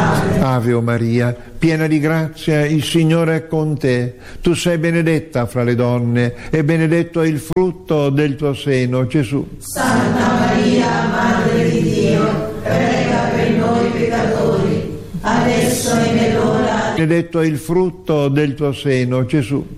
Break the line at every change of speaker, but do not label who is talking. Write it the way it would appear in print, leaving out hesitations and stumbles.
Ave o Maria, piena di grazia, il Signore è con te. Tu sei benedetta fra le donne e benedetto è il frutto del tuo seno, Gesù.
Santa Maria, Madre di Dio, prega per noi peccatori, adesso e nell'ora.
Benedetto è il frutto del tuo seno, Gesù.